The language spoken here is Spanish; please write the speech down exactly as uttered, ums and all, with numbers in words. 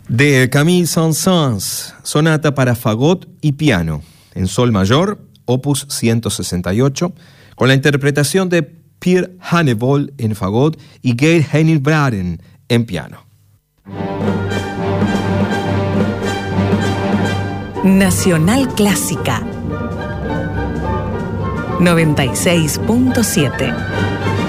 De Camille Saint-Saëns, sonata para fagot y piano, en sol mayor, opus ciento sesenta y ocho, con la interpretación de Pierre Hannevol en fagot y Geir Henning-Braden en piano. Nacional Clásica noventa y seis punto siete.